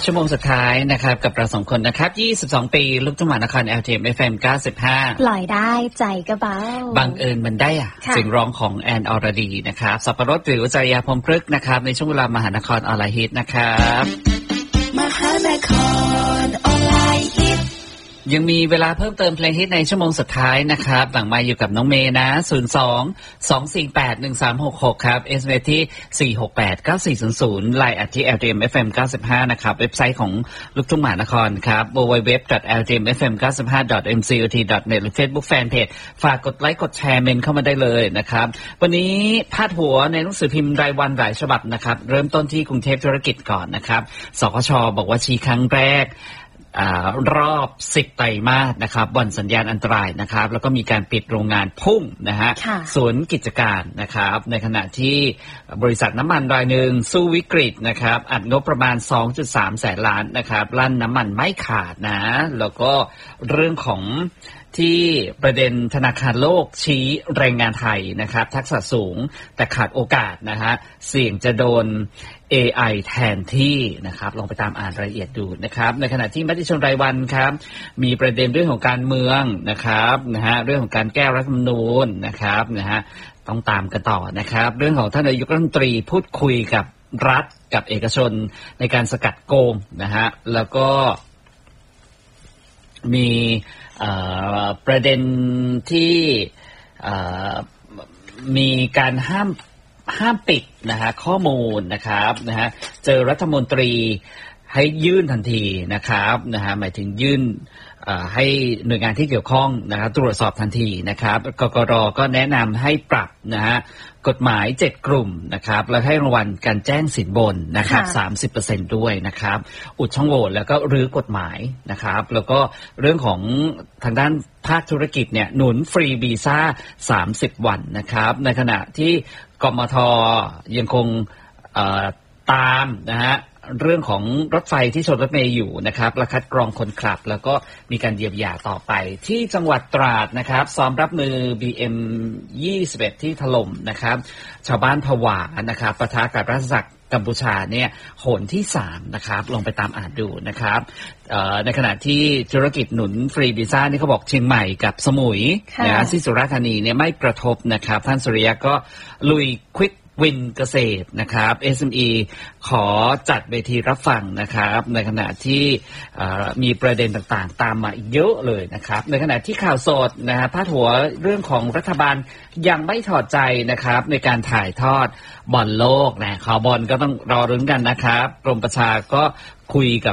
ชั่วโมงสุดท้ายนะครับกับเราสองคนนะครับ22ปีลูกทุ่งมหานคร LTM FM 95 ปล่อยได้ใจก็เบาบังเอิญมันได้เสียงร้องของแอนอรดีนะครับสับปะรดหรือจริยาพรหมพฤกษ์นะครับในช่วงเวลามหานครออนไลน์ฮิตนะครับมหานครออนไลน์ฮิตยังมีเวลาเพิ่มเติมเพลงฮิตในชั่วโมงสุดท้ายนะครับหลังมาอยู่กับน้องเมย์นะ02-248-1366ครับ SMS ที่468-9400 ไลน์@ที่ LTM FM 95นะครับเว็บไซต์ของลูกทุ่งมหานครครับ www.ltmfm95.mcot.net หรือ Facebook Fanpage ฝากกดไลค์กดแชร์เมนเข้ามาได้เลยนะครับวันนี้พาดหัวในหนังสือพิมพ์รายวันหลายฉบับนะครับเริ่มต้นที่กรุงเทพธุรกิจก่อนนะครับสคช.บอกว่าชี้ครั้งแรกรอบ10ไตรมาสนะครับบ่อนสัญญาณอันตรายนะครับแล้วก็มีการปิดโรงงานพุ่งนะฮะศูนย์กิจการนะครับในขณะที่บริษัทน้ำมันรายหนึ่งสู้วิกฤตนะครับอัดงบประมาณ 2.3 แสนล้านนะครับลั่นน้ำมันไม่ขาดนะแล้วก็เรื่องของที่ประเด็นธนาคารโลกชี้แรงงานไทยนะครับทักษะสูงแต่ขาดโอกาสนะฮะเสี่ยงจะโดน AI แทนที่นะครับลองไปตามอ่านรายละเอียดดูนะครับในขณะที่มติชนรายวันครับมีประเด็นเรื่องของการเมืองนะครับนะฮะเรื่องของการแก้รัฐธรรมนูญนะครับนะฮะต้องตามกันต่อนะครับเรื่องของท่านนายกรัฐมนตรีพูดคุยกับรัฐกับเอกชนในการสกัดโกงนะฮะแล้วก็มีประเด็นที่มีการห้ามปิดนะฮะข้อมูลนะครับนะฮะเจอรัฐมนตรีให้ยื่นทันทีนะครับนะฮะหมายถึงยื่นให้หน่วยงานที่เกี่ยวข้องนะครับตรวจสอบทันทีนะครับกกร.ก็แนะนำให้ปรับนะฮะกฎหมาย7กลุ่มนะครับแล้วให้รางวัลการแจ้งสินบนนะครับ 30% ด้วยนะครับอุดช่องโหว่แล้วก็รื้อกฎหมายนะครับแล้วก็เรื่องของทางด้านภาคธุรกิจเนี่ยหนุนฟรีวีซ่า30 วันนะครับในขณะที่กมธ.ยังคงตามนะฮะเรื่องของรถไฟที่ชนรถเมล์อยู่นะครับและคัดกรองคนขับแล้วก็มีการเยียวยาต่อไปที่จังหวัดตราดนะครับซ้อมรับมือ BM21 ที่ถล่มนะครับชาวบ้านผวานะครับปะทะกับรัฐศักดิ์กัมพูชาเนี่ยโหนที่3นะครับลองไปตามอ่านดูนะครับในขณะที่ธุรกิจหนุนฟรีวีซ่านี่เขาบอกเชียงใหม่กับสมุยนะที่สุราษฎร์ธานีเนี่ยไม่กระทบนะครับท่านสุริยะก็ลุยควิกวินเกษตรนะครับ SME ขอจัดเวทีรับฟังนะครับในขณะที่มีประเด็นต่างๆตามมาอีกเยอะเลยนะครับในขณะที่ข่าวสดนะฮะพาดหัวเรื่องของรัฐบาลยังไม่ถอดใจนะครับในการถ่ายทอดบอลโลกนะข่าวบอลก็ต้องรอรุ้นกันนะครับกรมประชาก็คุยกับ